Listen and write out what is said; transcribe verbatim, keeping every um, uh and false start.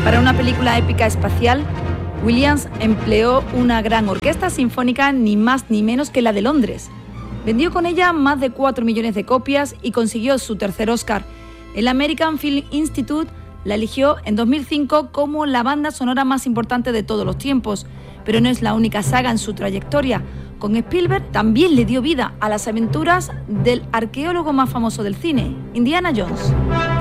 Para una película épica espacial, Williams empleó una gran orquesta sinfónica, ni más ni menos que la de Londres. Vendió con ella más de cuatro millones de copias y consiguió su tercer Oscar. El American Film Institute la eligió en dos mil cinco como la banda sonora más importante de todos los tiempos, pero no es la única saga en su trayectoria. Con Spielberg también le dio vida a las aventuras del arqueólogo más famoso del cine, Indiana Jones.